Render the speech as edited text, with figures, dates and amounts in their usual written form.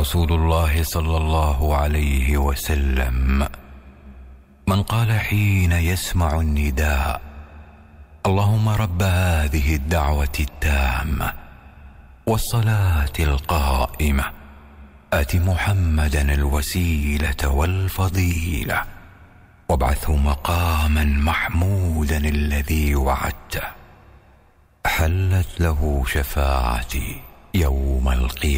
رسول الله صلى الله عليه وسلم: من قال حين يسمع النداء: اللهم رب هذه الدعوة التامة والصلاة القائمة آت محمدا الوسيلة والفضيلة وابعثه مقاما محمودا الذي وعدته، حلت له شفاعتي يوم القيامة.